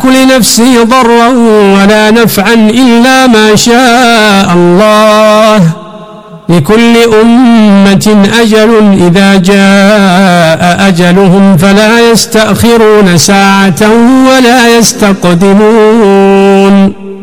لنفس ضرا ولا نفعا إلا ما شاء الله. لكل أمة أجل إذا جاء أجلهم فلا يستأخرون ساعة ولا يستقدمون.